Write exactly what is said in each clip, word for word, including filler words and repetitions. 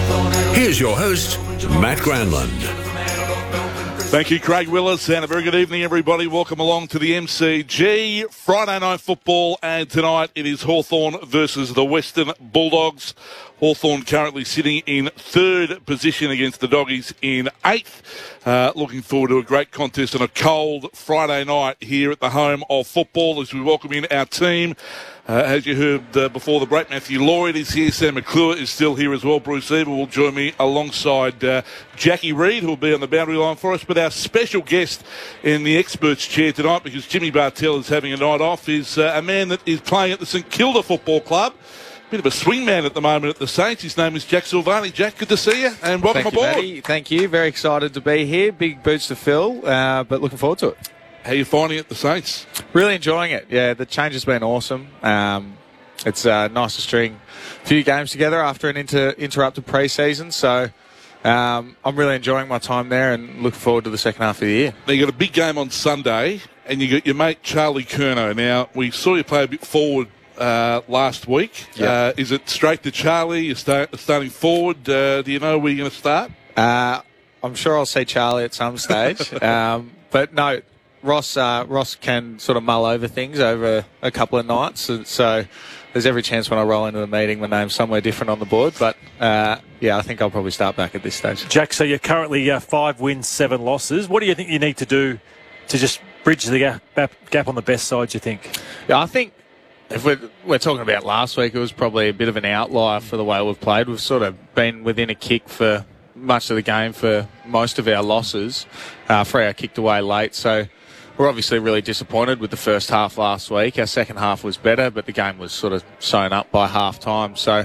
Here's your host, Matt Granlund. Thank you, Craig Willis, and a very good evening, everybody. Welcome along to the M C G. Friday night football, and tonight it is Hawthorn versus the Western Bulldogs. Hawthorn currently sitting in third position against the Doggies in eighth. Uh, looking forward to a great contest on a cold Friday night here at the home of football as we welcome in our team. Uh, as you heard uh, before the break, Matthew Lloyd is here. Sam McClure is still here as well. Bruce Eva will join me alongside uh, Jackie Reid, who will be on the boundary line for us. But our special guest in the experts chair tonight, because Jimmy Bartell is having a night off, is uh, a man that is playing at the St Kilda Football Club. Bit of a swingman at the moment at the Saints. His name is Jack Silvani. Jack, good to see you, and welcome Thank aboard. You, Thank you. Very excited to be here. Big boots to fill, uh, but looking forward to it. How are you finding it, the Saints? Really enjoying it. Yeah, the change has been awesome. Um, it's uh, nice to string a few games together after an inter- interrupted pre-season. So um, I'm really enjoying my time there and looking forward to the second half of the year. Now, you got a big game on Sunday, and you got your mate Charlie Curnow. Now, we saw you play a bit forward Uh, last week. Yep. Uh, is it straight to Charlie? You're start, starting forward. Uh, do you know where you're going to start? Uh, I'm sure I'll see Charlie at some stage. um, but no, Ross uh, Ross can sort of mull over things over a couple of nights. So, so there's every chance when I roll into the meeting my name's somewhere different on the board. But uh, yeah, I think I'll probably start back at this stage. Jack, so you're currently uh, five wins, seven losses. What do you think you need to do to just bridge the gap, gap on the best side, do you think? Yeah, I think if we're, we're talking about last week, it was probably a bit of an outlier for the way we've played. We've sort of been within a kick for much of the game for most of our losses. Uh, Freo kicked away late, so we're obviously really disappointed with the first half last week. Our second half was better, but the game was sort of sewn up by half time. So,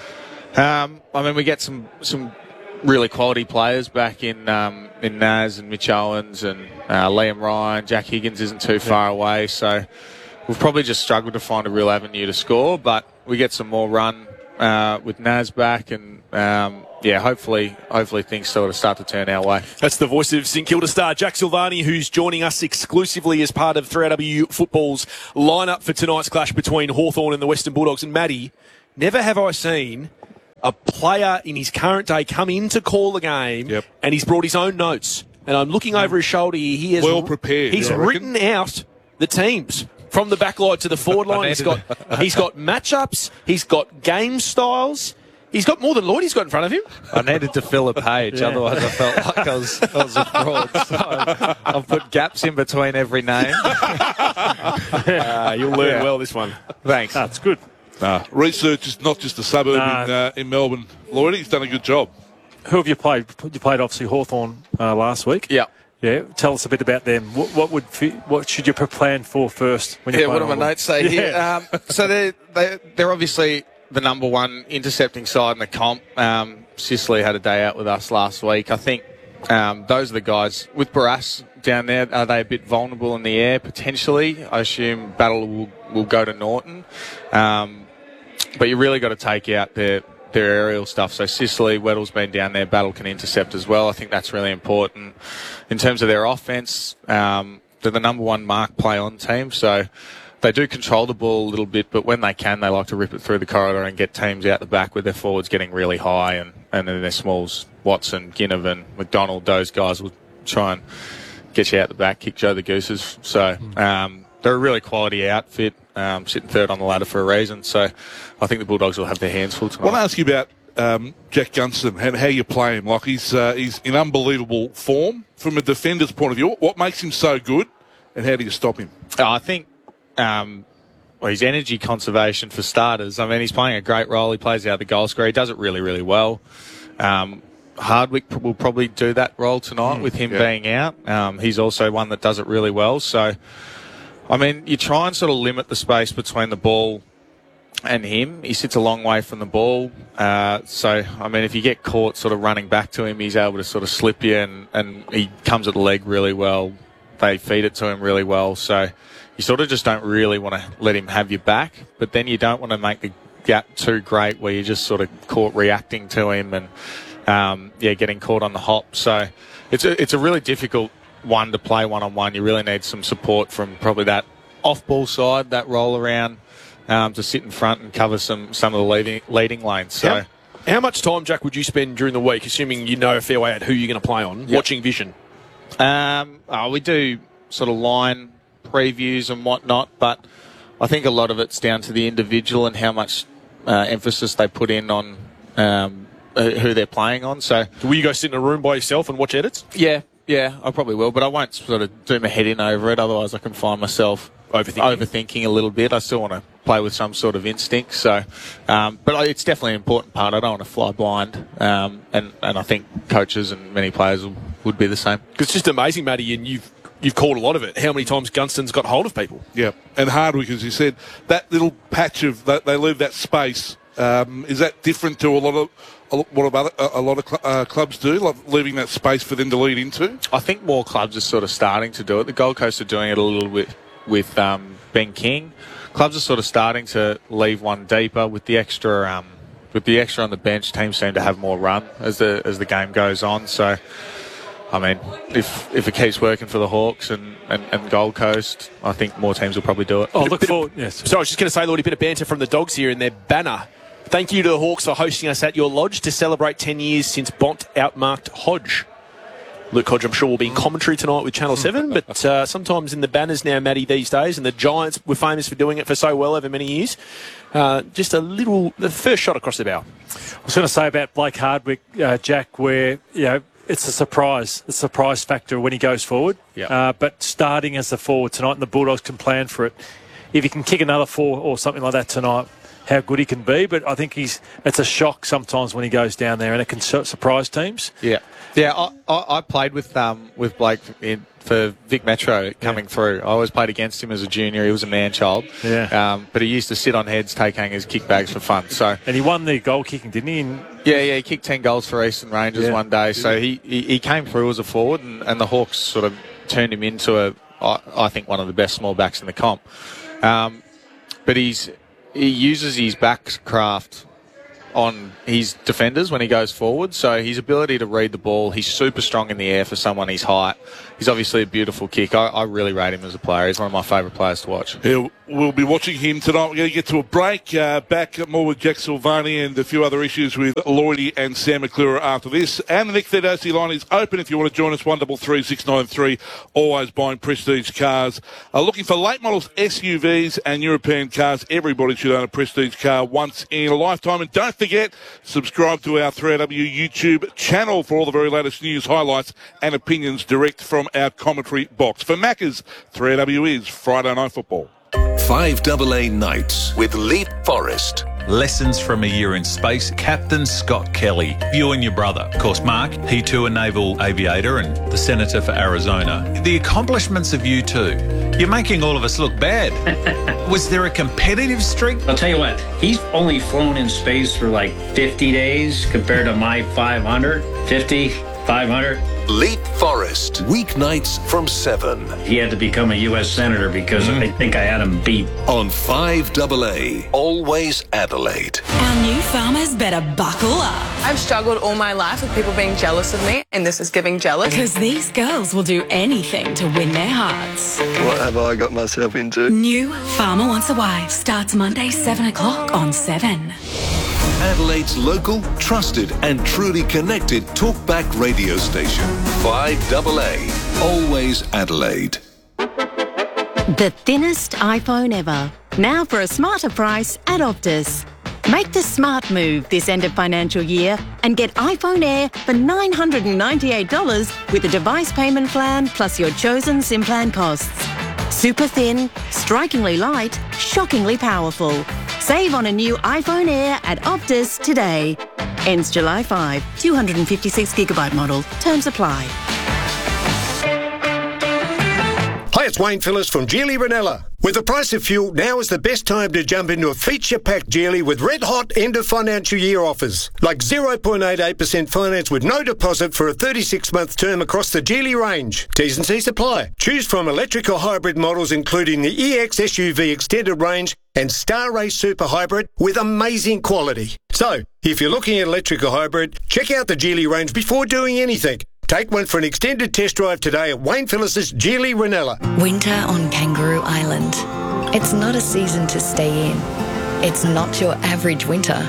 um, I mean, we get some some really quality players back in um, in Naz and Mitch Owens and uh, Liam Ryan. Jack Higgins isn't too far away, so we've probably just struggled to find a real avenue to score, but we get some more run uh, with Naz back, and um, yeah, hopefully, hopefully things sort of start to turn our way. That's the voice of St Kilda star Jack Silvani, who's joining us exclusively as part of three R W Football's lineup for tonight's clash between Hawthorn and the Western Bulldogs. And Matty, never have I seen a player in his current day come in to call the game, yep. and he's brought his own notes. And I'm looking over his shoulder here. He has well prepared. He's yeah, written out the teams. From the back line to the forward line, he's got he's got matchups, he's got game styles, he's got more than Lloyd he's got in front of him. I needed to fill a page, yeah. Otherwise I felt like I was, I was a fraud. So I've put gaps in between every name. uh, you'll learn yeah. well this one. Thanks. That's good. Nah, research is not just a suburb nah. in, uh, in Melbourne. Lloyd, he's done a good job. Who have you played? You played obviously Hawthorn uh, last week. Yeah. Yeah, tell us a bit about them. What, what would what should you plan for first? When yeah, what do my notes say yeah. here? Um, so they're, they, they're obviously the number one intercepting side in the comp. Um, Sicily had a day out with us last week. I think um, those are the guys. With Barras down there, are they a bit vulnerable in the air? Potentially. I assume Battle will, will go to Norton. Um, but you really got to take out their their aerial stuff. So Sicily, Weddle's been down there. Battle can intercept as well. I think that's really important. In terms of their offense, um, they're the number one mark play on team, so they do control the ball a little bit, but when they can, they like to rip it through the corridor and get teams out the back with their forwards getting really high, and, and then their smalls, Watson, Ginnivan, McDonald, those guys will try and get you out the back, kick Joe the Gooses. So um, they're a really quality outfit, um, sitting third on the ladder for a reason, so I think the Bulldogs will have their hands full tonight. I want to ask you about Um, Jack Gunston, how, how you play him. Like he's uh, he's in unbelievable form from a defender's point of view. What makes him so good, and how do you stop him? Oh, I think um, well, his energy conservation for starters. I mean, he's playing a great role. He plays out the goal scorer. He does it really, really well. Um, Hardwick will probably do that role tonight mm, with him yeah. being out. Um, he's also one that does it really well. So, I mean, you try and sort of limit the space between the ball and him. He sits a long way from the ball. Uh, so, I mean, if you get caught sort of running back to him, he's able to sort of slip you, and, and he comes at the leg really well. They feed it to him really well. So you sort of just don't really want to let him have your back, but then you don't want to make the gap too great where you're just sort of caught reacting to him and, um, yeah, getting caught on the hop. So it's a, it's a really difficult one to play one-on-one. You really need some support from probably that off-ball side, that roll around, Um, to sit in front and cover some, some of the leading, leading lanes. So, how, How much time, Jack, would you spend during the week, assuming you know a fair way at who you're going to play on, Yep. watching Vision? Um, oh, we do sort of line previews and whatnot, but I think a lot of it's down to the individual and how much uh, emphasis they put in on um, uh, who they're playing on. So, Will you go sit in a room by yourself and watch edits? yeah, yeah, I probably will, but I won't sort of do my head in over it. Otherwise, I can find myself Overthinking. overthinking a little bit. I still want to play with some sort of instinct. So, um, but it's definitely an important part. I don't want to fly blind, um, and and I think coaches and many players will, would be the same. Because it's just amazing, Matty, and you've you've called a lot of it. How many times Gunston's got hold of people? Yeah, and Hardwick, as you said, that little patch of that they leave that space. Um, is that different to a lot of a lot- what other, a lot of cl- uh, clubs do, like leaving that space for them to lead into? I think more clubs are sort of starting to do it. The Gold Coast are doing it a little bit with um, Ben King. Clubs are sort of starting to leave one deeper with the extra um, with the extra on the bench. Teams seem to have more run as the as the game goes on. So, I mean, if if it keeps working for the Hawks and, and, and Gold Coast, I think more teams will probably do it. Oh, look bit of- forward. Yes. So I was just going to say, Lordy, a bit of banter from the Dogs here in their banner. Thank you to the Hawks for hosting us at your lodge to celebrate ten years since Bont outmarked Hodge. Luke Hodge, I'm sure, will be in commentary tonight with Channel seven, but uh, sometimes in the banners now, Matty, these days, and the Giants were famous for doing it for so well over many years. Uh, just a little, the first shot across the bow. I was going to say about Blake Hardwick, uh, Jack, where, you know, it's a surprise, a surprise factor when he goes forward. Yeah. Uh, but starting as a forward tonight, and the Bulldogs can plan for it. If he can kick another four or something like that tonight, how good he can be. But I think he's it's a shock sometimes when he goes down there, and it can su- surprise teams. Yeah, yeah. I, I, I played with um with Blake in, for Vic Metro coming Yeah. through. I always played against him as a junior. He was a man child. Yeah. Um, but he used to sit on heads, take hangers, kick bags for fun. So And he won the goal kicking, didn't he? In, yeah, yeah. He kicked ten goals for Eastern Rangers Yeah. one day. So he, he, he came through as a forward, and, and the Hawks sort of turned him into a I, I think one of the best small backs in the comp. Um, but he's he uses his backcraft on his defenders when he goes forward. So his ability to read the ball, he's super strong in the air for someone his height. He's obviously a beautiful kick. I, I really rate him as a player. He's one of my favourite players to watch. Yeah, we'll be watching him tonight. We're going to get to a break. Uh, back more with Jack Silvani and a few other issues with Lloydie and Sam McClure after this. And the Nick Theodosey line is open if you want to join us. one double three six nine three. Always buying prestige cars. Uh, looking for late models S U Vs and European cars. Everybody should own a prestige car once in a lifetime. And don't forget, subscribe to our three R W YouTube channel for all the very latest news, highlights and opinions direct from our commentary box. For Macca's, three R W is Friday Night Football. five A A Nights with Leap Forest. Lessons from a Year in Space, Captain Scott Kelly. You and your brother. Of course, Mark, he too a naval aviator and the senator for Arizona. The accomplishments of you two. You're making all of us look bad. Was there a competitive streak? I'll tell you what, he's only flown in space for like fifty days compared to my five hundred, fifty, five hundred. Leap Forest. Weeknights from seven. He had to become a U S Senator because I think I had him beat. On five A A. Always Adelaide. Our new farmers better buckle up, I've struggled all my life with people being jealous of me, and this is giving jealous. because these girls will do anything to win their hearts. What have I got myself into? New Farmer Wants a Wife starts Monday, seven o'clock on seven. Adelaide's local, trusted and truly connected talkback radio station. five A A. Always Adelaide. The thinnest iPhone ever. Now for a smarter price at Optus. Make the smart move this end of financial year and get iPhone Air for nine hundred ninety-eight dollars with a device payment plan plus your chosen SIM plan costs. Super thin, strikingly light, shockingly powerful. Save on a new iPhone Air at Optus today. Ends July fifth. two hundred fifty-six gigabyte model. Terms apply. Hi, it's Wayne Phillips from Geely Ranella. With the price of fuel, now is the best time to jump into a feature-packed Geely with red-hot end-of-financial year offers. Like zero point eight eight percent finance with no deposit for a thirty-six month term across the Geely range. T's and C's apply. Choose from electric or hybrid models including the E X S U V Extended Range and Star Race Super Hybrid with amazing quality. So, if you're looking at electric or hybrid, check out the Geely range before doing anything. Take one for an extended test drive today at Wayne Phillips' Geely Ranella. Winter on Kangaroo Island. It's not a season to stay in. It's not your average winter.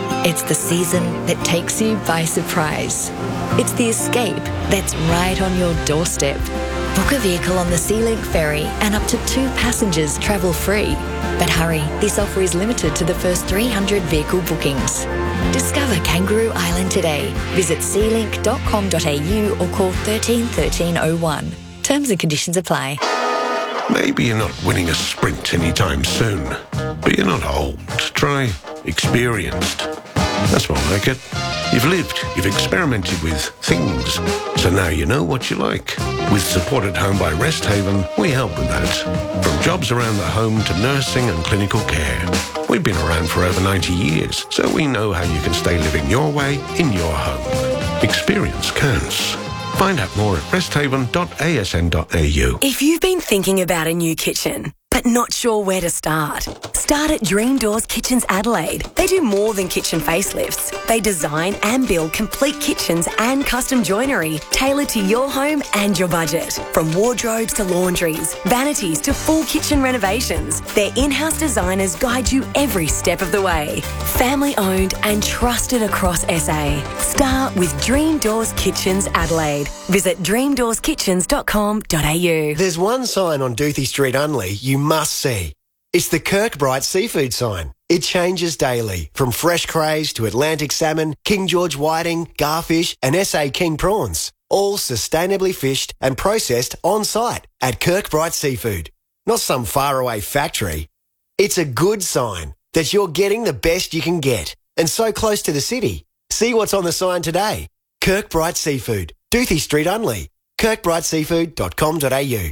It's the season that takes you by surprise. It's the escape that's right on your doorstep. Book a vehicle on the SeaLink ferry and up to two passengers travel free. But hurry, this offer is limited to the first three hundred vehicle bookings. Discover Kangaroo Island today. Visit sea link dot com dot a u or call thirteen thirteen oh one. Terms and conditions apply. Maybe you're not winning a sprint anytime soon, but you're not old. Try experienced. That's more like it. You've lived, you've experimented with things, so now you know what you like. With Support at Home by Rest Haven, we help with that. From jobs around the home to nursing and clinical care. We've been around for over ninety years, so we know how you can stay living your way in your home. Experience counts. Find out more at rest haven dot a s n dot a u. If you've been thinking about a new kitchen, but not sure where to start, start at Dream Doors Kitchens Adelaide. They do more than kitchen facelifts. They design and build complete kitchens and custom joinery tailored to your home and your budget. From wardrobes to laundries, vanities to full kitchen renovations, their in-house designers guide you every step of the way. Family owned and trusted across S A. Start with Dream Doors Kitchens Adelaide. Visit dream doors kitchens dot com dot a u. There's one sign on Doothie Street Unley you must see. It's the Kirkbride seafood sign. It changes daily, from fresh crays to Atlantic salmon, King George whiting, garfish and S A king prawns. All sustainably fished and processed on site at Kirkbride Seafood. Not some faraway factory. It's a good sign that you're getting the best you can get and so close to the city. See what's on the sign today. Kirkbride Seafood, Doothie Street Unley, kirkbride seafood dot com dot a u.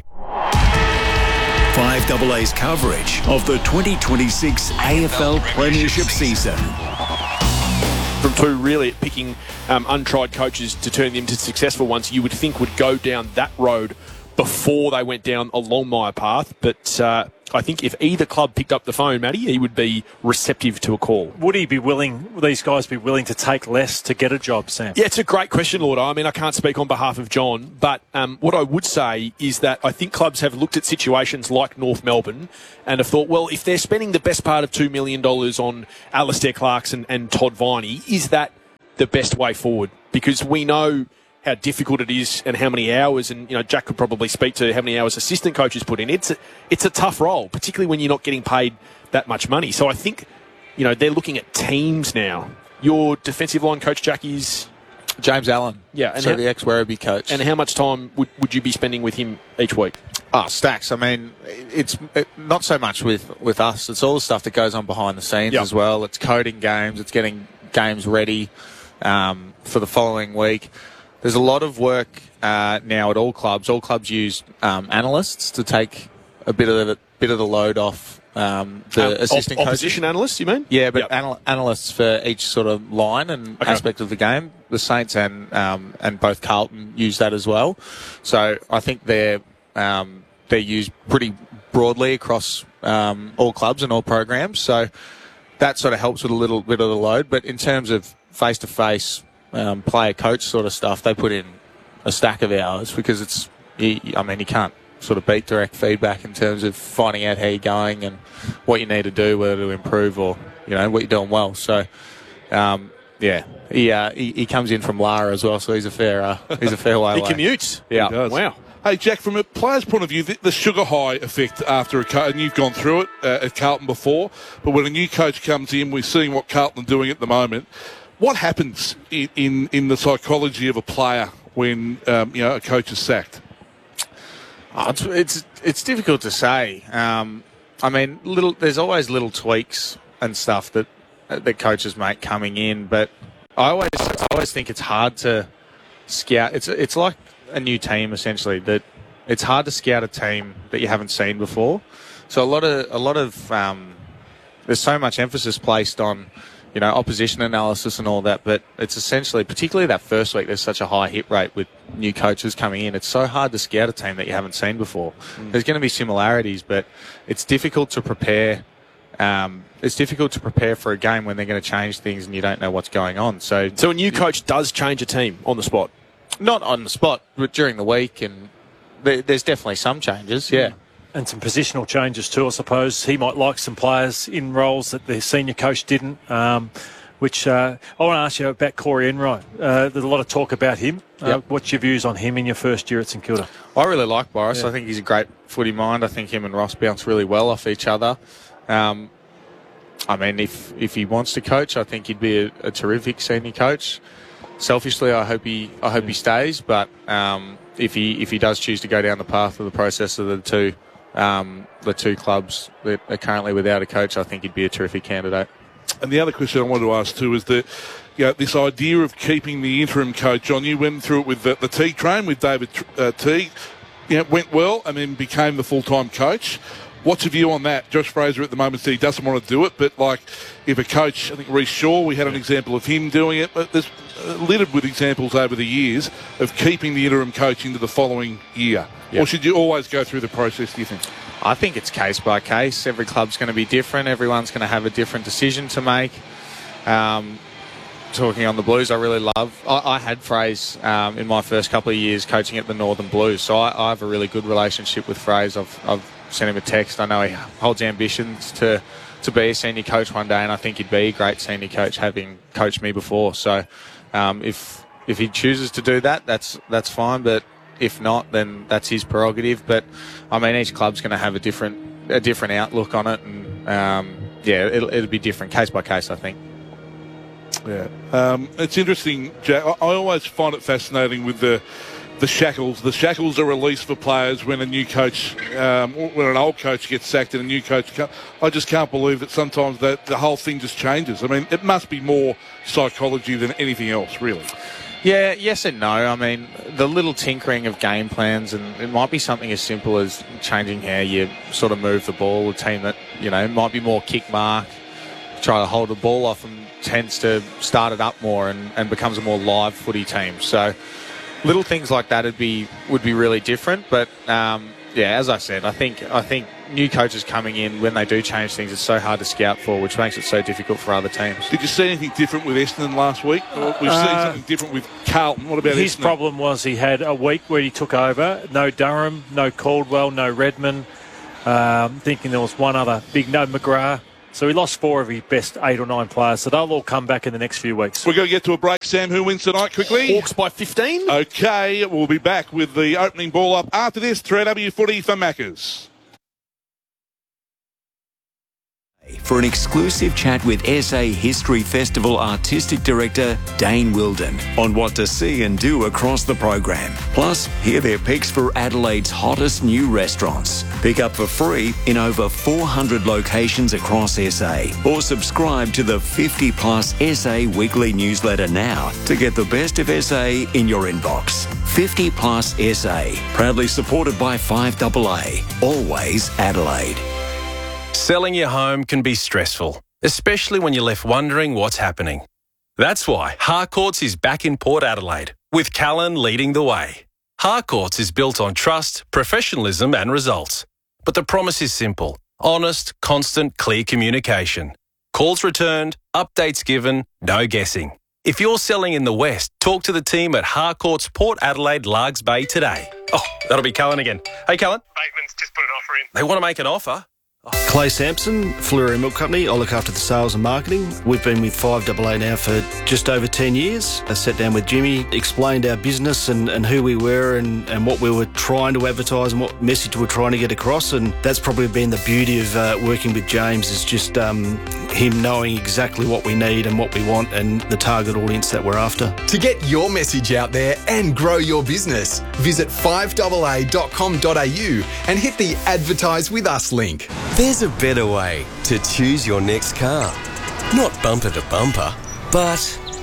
five A A's coverage of the twenty twenty-six A F L Premiership season. From two really at picking um, untried coaches to turn them into successful ones, you would think would go down that road before they went down a Longmire path. But uh, I think if either club picked up the phone, Matty, he would be receptive to a call. Would he be willing, would these guys be willing to take less to get a job, Sam? Yeah, it's a great question, Lord. I mean, I can't speak on behalf of John, but um, what I would say is that I think clubs have looked at situations like North Melbourne and have thought, well, if they're spending the best part of two million dollars on Alistair Clarkson and Todd Viney, is that the best way forward? Because we know how difficult it is and how many hours, and you know Jack could probably speak to how many hours assistant coaches put in. It's a, it's a tough role, particularly when you're not getting paid that much money. So I think, you know, they're looking at teams now. Your defensive line coach, Jack, is James Allen. Yeah, and so how, the ex-Werribee coach. And how much time would, would you be spending with him each week? Oh, stacks. I mean, it's it, not so much with, with us. It's all the stuff that goes on behind the scenes yep. as well. It's coding games. It's getting games ready um, for the following week. There's a lot of work uh, now at all clubs. All clubs use um, analysts to take a bit of the bit of the load off um, the um, assistant op- opposition coaches. analysts, you mean? Yeah, but yep. anal- analysts for each sort of line and okay. aspect of the game. The Saints and um, and both Carlton use that as well. So I think they're um, they're used pretty broadly across um, all clubs and all programs. So that sort of helps with a little bit of the load. But in terms of face to face. Um, player coach sort of stuff, they put in a stack of hours because it's, you, I mean, you can't sort of beat direct feedback in terms of finding out how you're going and what you need to do, whether to improve or, you know, what you're doing well. So, um, yeah, he, uh, he he comes in from Lara as well, so he's a fair uh, he's a fair way he away. commutes. Yeah, he does. Wow. Hey, Jack, from a player's point of view, the, the sugar high effect after a coach, and you've gone through it uh, at Carlton before, but when a new coach comes in, we're seeing what Carlton are doing at the moment. What happens in, in, in the psychology of a player when um, you know a coach is sacked? Oh, it's, it's it's difficult to say. Um, I mean, little there's always little tweaks and stuff that that coaches make coming in, but I always I always think it's hard to scout. It's it's like a new team essentially. That it's hard to scout a team that you haven't seen before. So a lot of a lot of um, there's so much emphasis placed on, you know, opposition analysis and all that, but it's essentially, particularly that first week, there's such a high hit rate with new coaches coming in. It's so hard to scout a team that you haven't seen before. Mm. There's going to be similarities, but it's difficult to prepare. Um, it's difficult to prepare for a game when they're going to change things and you don't know what's going on. So, so a new coach does change a team on the spot? Not on the spot, but during the week, and there, there's definitely some changes, yeah. Mm. And some positional changes too, I suppose. He might like some players in roles that the senior coach didn't. Um, which uh, I want to ask you about Corey Enright. Uh, there's a lot of talk about him. Uh, Yep. What's your views on him in your first year at St Kilda? I really like Boris. Yeah. I think he's a great footy mind. I think him and Ross bounce really well off each other. Um, I mean, if if he wants to coach, I think he'd be a, a terrific senior coach. Selfishly, I hope he I hope he stays. But um, if he if he does choose to go down the path of the process of the two um, the two clubs that are currently without a coach, I think he'd be a terrific candidate. And the other question I wanted to ask too is that, you know, this idea of keeping the interim coach on. You went through it with the, the Teague train with David uh, Teague. You know, it went well and then became the full-time coach. What's your view on that? Josh Fraser at the moment said he doesn't want to do it, but like if a coach, I think Reece Shaw, we had an example of him doing it, but there's uh, littered with examples over the years of keeping the interim coach into the following year. Yep. Or should you always go through the process, do you think? I think it's case by case. Every club's going to be different. Everyone's going to have a different decision to make. Um, talking on the Blues, I really love... I, I had Fraser um, in my first couple of years coaching at the Northern Blues, so I, I have a really good relationship with Fraser. I've, I've sent him a text. I know he holds ambitions to, to be a senior coach one day, and I think he'd be a great senior coach, having coached me before. So um, if if he chooses to do that, that's that's fine, but if not, then that's his prerogative. But I mean, each club's going to have a different a different outlook on it, and um, yeah, it'll, it'll be different case by case, I think. Yeah, um, it's interesting, Jack. I, I always find it fascinating with the the shackles. The shackles are released for players when a new coach, um, when an old coach gets sacked and a new coach comes. I just can't believe that sometimes that the whole thing just changes. I mean, it must be more psychology than anything else, really. Yeah, yes and no. I mean, the little tinkering of game plans, and it might be something as simple as changing how you sort of move the ball. A team that, you know, might be more kick mark, try to hold the ball off, and tends to start it up more and, and becomes a more live footy team. So little things like that would be would be really different. But um, yeah, as I said, I think I think new coaches coming in, when they do change things, it's so hard to scout for, which makes it so difficult for other teams. Did you see anything different with Essendon last week? Or we've Uh, seen something different with Carlton. What about His Essendon? problem was he had a week where he took over. No Durham, no Caldwell, no Redmond. Um, thinking there was one other big, no McGrath. So he lost four of his best eight or nine players. So they'll all come back in the next few weeks. We're going to get to a break. Sam, who wins tonight quickly? Hawks by fifteen. Okay, we'll be back with the opening ball up after this. three W footy for Maccas. For an exclusive chat with S A History Festival Artistic Director Dane Wilden on what to see and do across the program. Plus, hear their picks for Adelaide's hottest new restaurants. Pick up for free in over four hundred locations across S A. Or subscribe to the fifty plus S A weekly newsletter now to get the best of S A in your inbox. fifty plus S A. Proudly supported by five A A. Always Adelaide. Selling your home can be stressful, especially when you're left wondering what's happening. That's why Harcourts is back in Port Adelaide, with Callan leading the way. Harcourts is built on trust, professionalism and results. But the promise is simple: honest, constant, clear communication. Calls returned, updates given, no guessing. If you're selling in the West, talk to the team at Harcourts Port Adelaide Largs Bay today. Oh, that'll be Callan again. Hey, Callan. Bateman's just put an offer in. They want to make an offer. Clay Sampson, Fleury Milk Company. I look after the sales and marketing. We've been with five A A now for just over ten years. I sat down with Jimmy, explained our business and, and who we were and, and what we were trying to advertise and what message we we're trying to get across. And that's probably been the beauty of uh, working with James, is just um, him knowing exactly what we need and what we want and the target audience that we're after. To get your message out there and grow your business, visit five A A dot com dot a u and hit the Advertise With Us link. There's a better way to choose your next car. Not bumper to bumper, but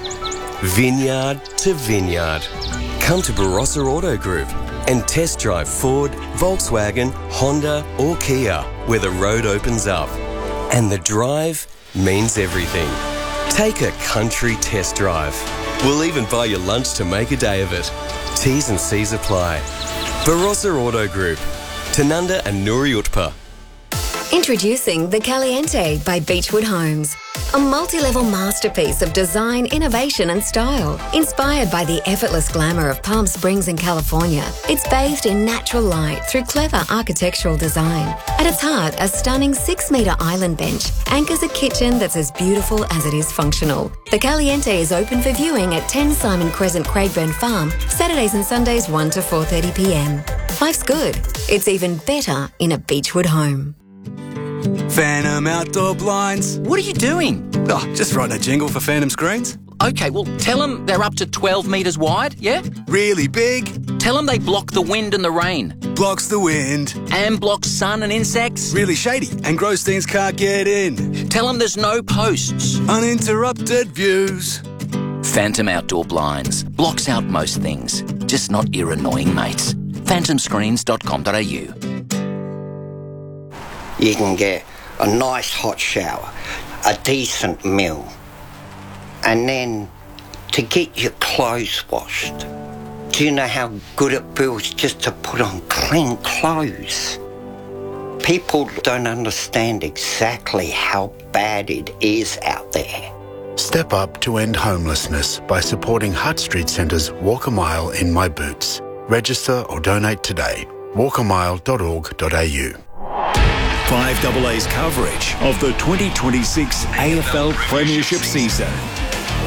vineyard to vineyard. Come to Barossa Auto Group and test drive Ford, Volkswagen, Honda or Kia, where the road opens up. And the drive means everything. Take a country test drive. We'll even buy you lunch to make a day of it. T's and C's apply. Barossa Auto Group. Tanunda and Nuri Utpa. Introducing the Caliente by Beechwood Homes. A multi-level masterpiece of design, innovation and style. Inspired by the effortless glamour of Palm Springs in California, it's bathed in natural light through clever architectural design. At its heart, a stunning six-metre island bench anchors a kitchen that's as beautiful as it is functional. The Caliente is open for viewing at ten Simon Crescent, Craigburn Farm, Saturdays and Sundays one to four thirty p m. Life's good. It's even better in a Beechwood home. Phantom Outdoor Blinds. What are you doing? Oh, just writing a jingle for Phantom Screens. Okay, well, tell them they're up to twelve metres wide, yeah? Really big. Tell them they block the wind and the rain. Blocks the wind. And blocks sun and insects. Really shady, and Grostein's can't get in. Tell them there's no posts. Uninterrupted views. Phantom Outdoor Blinds. Blocks out most things, just not your annoying mates. phantom screens dot com dot a u. You can get a nice hot shower, a decent meal, and then to get your clothes washed. Do you know how good it feels just to put on clean clothes? People don't understand exactly how bad it is out there. Step up to end homelessness by supporting Hutt Street Centre's Walk a Mile in My Boots. Register or donate today. walk a mile dot org dot a u. five A A's coverage of the twenty twenty-six A F L Premiership season.